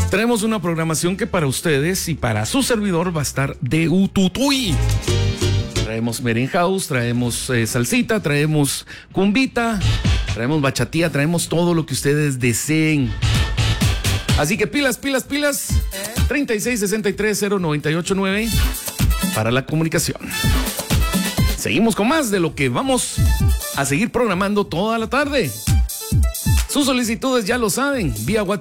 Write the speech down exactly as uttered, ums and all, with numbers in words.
Tenemos una programación que para ustedes y para su servidor va a estar de ututuy. Traemos merenhouse, traemos eh, salsita, traemos cumbita, traemos bachatía, traemos todo lo que ustedes deseen. Así que pilas, pilas, pilas. treinta y seis sesenta y tres cero noventa y ocho nueve para la comunicación. Seguimos con más de lo que vamos a seguir programando toda la tarde. Sus solicitudes ya lo saben, vía WhatsApp.